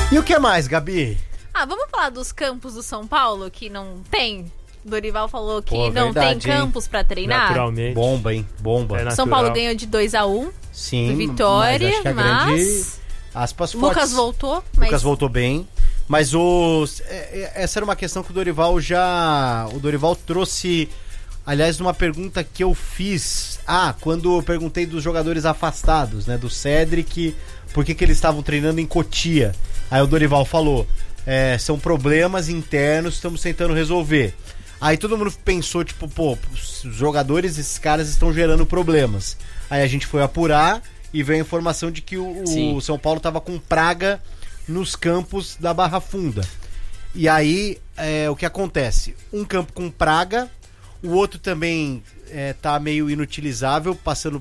E o que mais, Gabi? Vamos falar dos campos do São Paulo, que não tem. Dorival falou que não verdade, tem campos pra treinar. Naturalmente. Bomba, hein? Bomba. São Paulo ganhou de 2-1 Sim, do Vitória, mas acho que a grande aspas fortes. Lucas voltou. Lucas voltou bem. Mas essa era uma questão que o Dorival trouxe, aliás, numa pergunta que eu fiz. Quando eu perguntei dos jogadores afastados, né? Do Cédric, por que eles estavam treinando em Cotia. Aí o Dorival falou, são problemas internos, estamos tentando resolver. Aí todo mundo pensou, tipo, os jogadores, esses caras estão gerando problemas. Aí a gente foi apurar e veio a informação de que o São Paulo estava com praga nos campos da Barra Funda. E aí, o que acontece? Um campo com praga, o outro também tá meio inutilizável,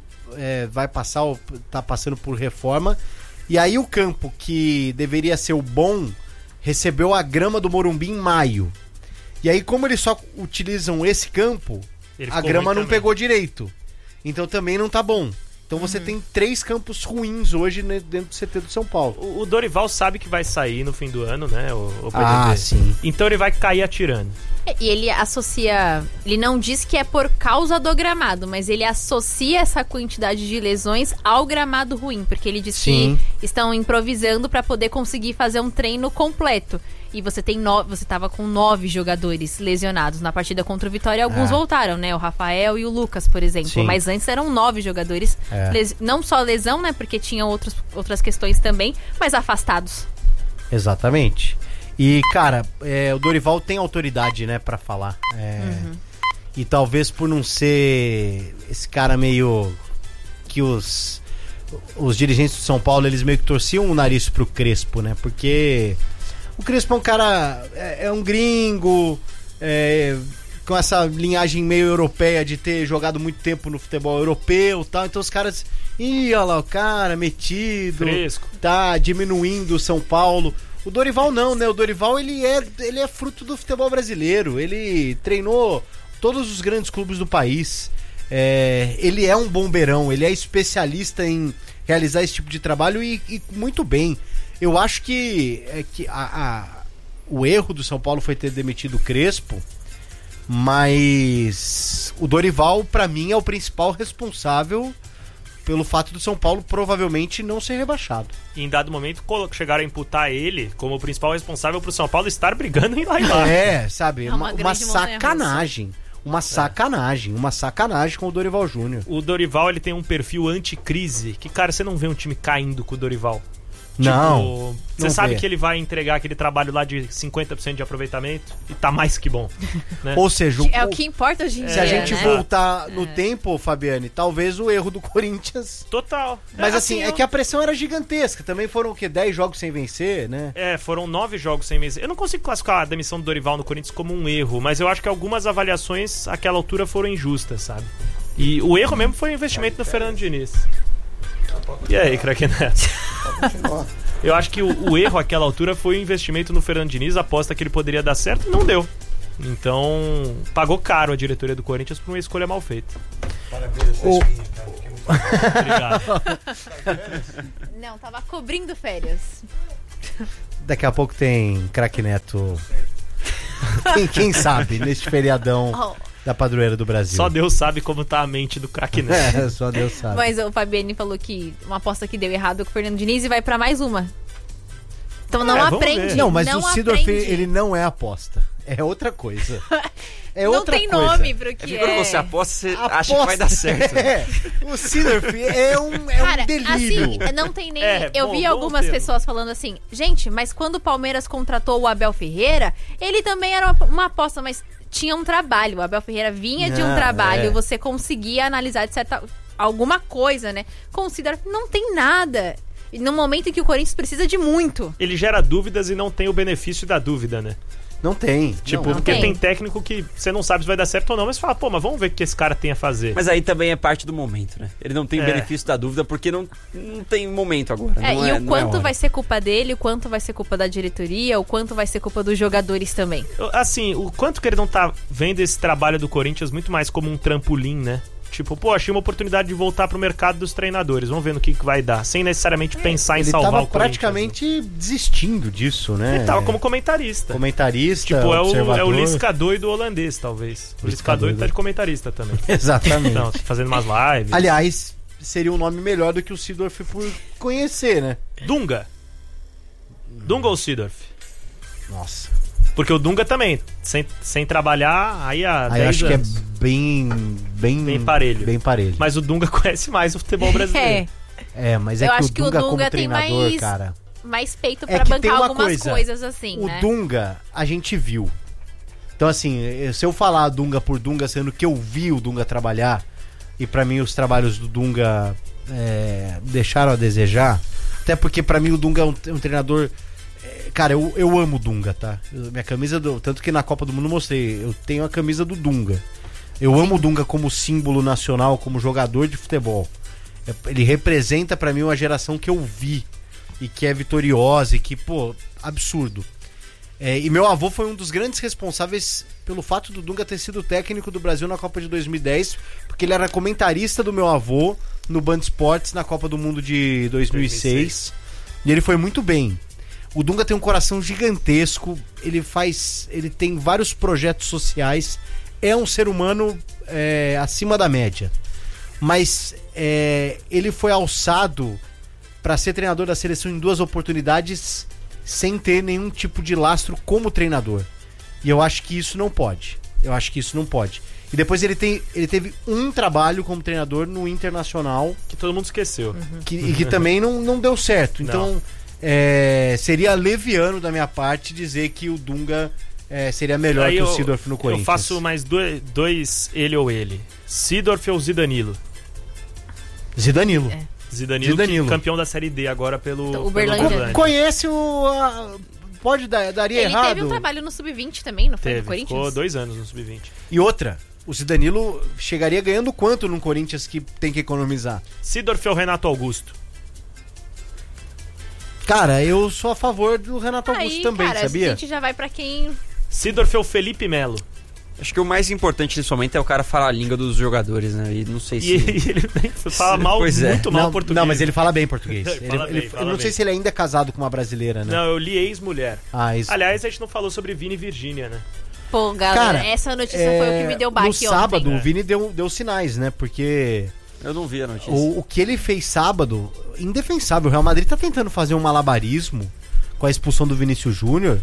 tá passando por reforma. E aí o campo que deveria ser o bom recebeu a grama do Morumbi em maio. E aí, como eles só utilizam esse campo, a grama não pegou direito. Então também não tá bom. Então você tem 3 campos ruins hoje dentro do CT do São Paulo. O Dorival sabe que vai sair no fim do ano, né? O PDD. Sim. Então ele vai cair atirando. E ele associa... Ele não diz que é por causa do gramado, mas ele associa essa quantidade de lesões ao gramado ruim. Porque ele diz que estão improvisando para poder conseguir fazer um treino completo. E você tava com 9 jogadores lesionados na partida contra o Vitória. Alguns voltaram, né? O Rafael e o Lucas, por exemplo. Sim. Mas antes eram 9 jogadores. Não só lesão, né? Porque tinha outras questões também, mas afastados. Exatamente. E, cara, o Dorival tem autoridade, né, pra falar. E talvez por não ser esse cara meio... que os dirigentes do São Paulo, eles meio que torciam o nariz pro Crespo, né? Porque o Crespo é um cara... é um gringo... com essa linhagem meio europeia de ter jogado muito tempo no futebol europeu e tal. Então os caras... olha lá o cara metido... fresco. Tá diminuindo o São Paulo... O Dorival não, né? O Dorival, ele é fruto do futebol brasileiro. Ele treinou todos os grandes clubes do país. Ele é um bombeirão. Ele é especialista em realizar esse tipo de trabalho e muito bem. Eu acho que o erro do São Paulo foi ter demitido o Crespo, mas o Dorival, pra mim, é o principal responsável pelo fato do São Paulo provavelmente não ser rebaixado. E em dado momento chegaram a imputar ele como o principal responsável pro São Paulo estar brigando em lá. Sabe? Uma sacanagem. Uma sacanagem com o Dorival Júnior. O Dorival, ele tem um perfil anticrise, que, cara, você não vê um time caindo com o Dorival. Não. Você sabe que ele vai entregar aquele trabalho lá de 50% de aproveitamento e tá mais que bom. Né? Ou seja, o que importa hoje em dia. Se a gente voltar no tempo, Fabiane, talvez o erro do Corinthians. Total. Mas assim, é que a pressão era gigantesca. Também foram 10 jogos sem vencer, né? Foram 9 jogos sem vencer. Eu não consigo classificar a demissão do Dorival no Corinthians como um erro, mas eu acho que algumas avaliações àquela altura foram injustas, sabe? E o erro mesmo foi o investimento no Fernando Diniz. E aí, craque Neto? Eu acho que o erro àquela altura foi o investimento no Fernando Diniz, a aposta que ele poderia dar certo e não deu. Então, pagou caro a diretoria do Corinthians por uma escolha mal feita. Parabéns, cara. Fiquei muito Obrigado. Não, tava cobrindo férias. Daqui a pouco tem craque Neto. Quem sabe, neste feriadão da padroeira do Brasil. Só Deus sabe como tá a mente do craque Neto. Só Deus sabe. Mas o Fabiane falou que uma aposta que deu errado com o Fernando Diniz e vai pra mais uma. Então não aprende. Não, mas não o Sidorf, ele não é aposta. É outra coisa. Não tem nome pro que quando você aposta, você acha que vai dar certo. O Sidorf é um delírio. Assim, não tem nem... eu vi algumas pessoas falando assim, gente, mas quando o Palmeiras contratou o Abel Ferreira, ele também era uma aposta, mas tinha um trabalho. O Abel Ferreira vinha de um trabalho, você conseguia analisar de alguma coisa, né? Com o Sidorf não tem nada. E no momento em que o Corinthians precisa de muito. Ele gera dúvidas e não tem o benefício da dúvida, né? Não tem. Tipo, porque tem técnico que você não sabe se vai dar certo ou não, mas fala, mas vamos ver o que esse cara tem a fazer. Mas aí também é parte do momento, né? Ele não tem benefício da dúvida porque não tem momento agora. E o quanto vai ser culpa dele, o quanto vai ser culpa da diretoria, o quanto vai ser culpa dos jogadores também. Assim, o quanto que ele não tá vendo esse trabalho do Corinthians muito mais como um trampolim, né? Tipo, pô, achei uma oportunidade de voltar pro mercado dos treinadores. Vamos ver no que vai dar. Sem necessariamente pensar em salvar o Corinthians. Ele tava praticamente desistindo disso, né? Ele tava como comentarista. Comentarista, tipo, é observador. o Lisca doido holandês, talvez. O Lisca doido tá de comentarista também. Exatamente. Não, fazendo umas lives. Aliás, seria um nome melhor do que o Seedorf por conhecer, né? Dunga. Dunga ou Seedorf? Nossa. Porque o Dunga também, sem trabalhar, aí há 10 acho anos. que é bem parelho. Bem parelho. Mas o Dunga conhece mais o futebol brasileiro. Mas Eu é acho que o Dunga como tem treinador, cara... mais peito É pra que tem bancar uma algumas coisa, coisas assim, O né? Dunga, a gente viu. Então, assim, se eu falar Dunga por Dunga, sendo que eu vi o Dunga trabalhar, e pra mim os trabalhos do Dunga deixaram a desejar, até porque pra mim o Dunga é um treinador... Cara, eu amo o Dunga, tá? Minha camisa tanto que na Copa do Mundo eu mostrei, eu tenho a camisa do Dunga. Eu amo o Dunga como símbolo nacional, como jogador de futebol. Ele representa pra mim uma geração que eu vi e que é vitoriosa e que, pô, absurdo. E meu avô foi um dos grandes responsáveis pelo fato do Dunga ter sido técnico do Brasil na Copa de 2010, porque ele era comentarista do meu avô no Band Esportes na Copa do Mundo de 2006. E ele foi muito bem. O Dunga tem um coração gigantesco, ele tem vários projetos sociais, é um ser humano acima da média. Mas ele foi alçado para ser treinador da seleção em 2 oportunidades sem ter nenhum tipo de lastro como treinador. E eu acho que isso não pode. E depois ele teve um trabalho como treinador no Internacional. Que todo mundo esqueceu. E que também não deu certo. Então, seria leviano da minha parte dizer que o Dunga seria melhor que o Seedorf no Corinthians. Eu faço mais dois ele ou ele. Seedorf ou Zidanilo? Zidanilo. Zidanilo. Campeão da Série D agora pelo Uberlândia. Conhece daria ele errado. Ele teve um trabalho no Sub-20 também, não foi? No Corinthians? Ficou 2 anos no Sub-20. E outra, o Zidanilo chegaria ganhando quanto no Corinthians que tem que economizar? Seedorf ou Renato Augusto? Cara, eu sou a favor do Renato Augusto também, cara, sabia? A gente já vai pra quem... Seedorf ou Felipe Melo? Acho que o mais importante nesse momento é o cara falar a língua dos jogadores, né? E não sei se... E ele fala muito mal português. Não, mas ele fala bem português. Eu não sei se ele ainda é casado com uma brasileira, né? Não, eu li ex-mulher. Isso. Aliás, a gente não falou sobre Vini e Virgínia, né? Pô, galera, essa notícia foi o que me deu baque ontem. No sábado, ontem. o Vini deu sinais, né? Porque... Eu não vi a notícia. O que ele fez sábado, indefensável. O Real Madrid tá tentando fazer um malabarismo com a expulsão do Vinícius Júnior.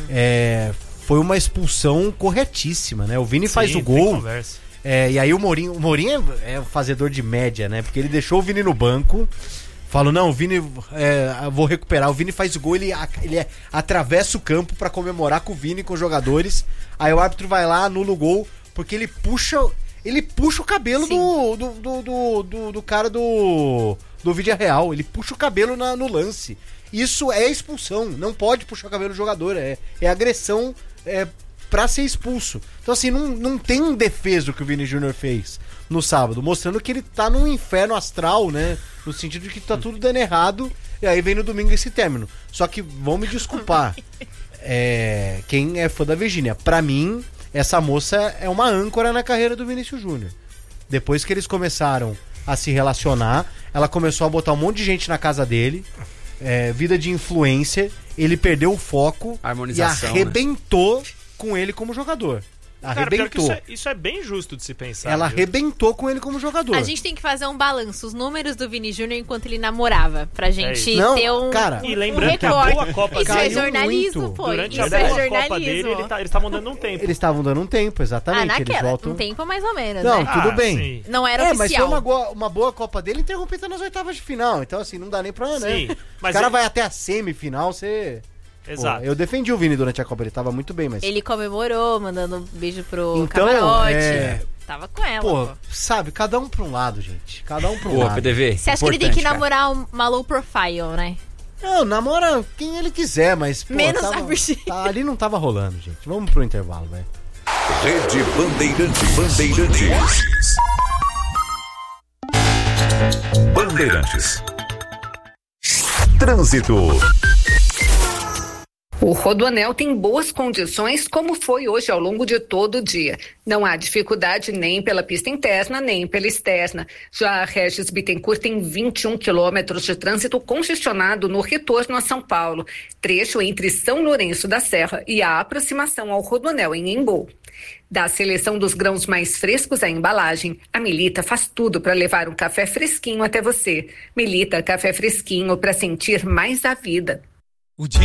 Foi uma expulsão corretíssima, né? O Vini faz o gol. E aí o Mourinho é um fazedor de média, né? Porque ele deixou o Vini no banco. Falou, não, o Vini, eu vou recuperar. O Vini faz o gol, ele atravessa o campo pra comemorar com o Vini, com os jogadores. Aí o árbitro vai lá, anula o gol, porque ele puxa o cabelo do cara do Villarreal. Ele puxa o cabelo no lance. Isso é expulsão. Não pode puxar o cabelo do jogador. É agressão pra ser expulso. Então, assim, não tem um defeso que o Vini Júnior fez no sábado, mostrando que ele tá num inferno astral, né? No sentido de que tá tudo dando errado. E aí vem no domingo esse término. Só que vão me desculpar. Quem é fã da Virgínia, pra mim, essa moça é uma âncora na carreira do Vinícius Júnior. Depois que eles começaram a se relacionar, ela começou a botar um monte de gente na casa dele, vida de influencer, ele perdeu o foco e arrebentou com ele como jogador. Arrebentou. Cara, isso é bem justo de se pensar. Ela viu? arrebentou com ele como jogador. A gente tem que fazer um balanço, os números do Vini Júnior enquanto ele namorava, pra gente ter um cara, e lembrando que a boa Copa isso é jornalismo, pô. Durante isso a é boa jornalismo. Copa dele, eles estavam dando um tempo. Eles estavam dando um tempo, exatamente. Naquela, eles voltam... um tempo mais ou menos, não, né? tudo bem. Sim. Não era oficial. Mas foi uma boa Copa dele interrompida nas oitavas de final. Então, assim, não dá nem pra, né? Mas o cara vai até a semifinal, você... Exato. Pô, eu defendi o Vini durante a Copa, ele tava muito bem, mas... Ele comemorou, mandando um beijo pro então, camarote. Tava com ela, pô. Sabe, cada um pra um lado, gente. Cada um pra um lado. PDV. Você acha que ele tem que namorar uma low profile, né? Não, namora quem ele quiser, mas... Pô, menos a Virgínia. Ali não tava rolando, gente. Vamos pro intervalo, velho. Rede Bandeirantes. Bandeirantes. Trânsito. O Rodoanel tem boas condições, como foi hoje ao longo de todo o dia. Não há dificuldade nem pela pista interna, nem pela externa. Já a Regis Bittencourt tem 21 quilômetros de trânsito congestionado no retorno a São Paulo, trecho entre São Lourenço da Serra e a aproximação ao Rodoanel em Embu. Da seleção dos grãos mais frescos à embalagem, a Melita faz tudo para levar um café fresquinho até você. Melita, café fresquinho para sentir mais a vida. O dia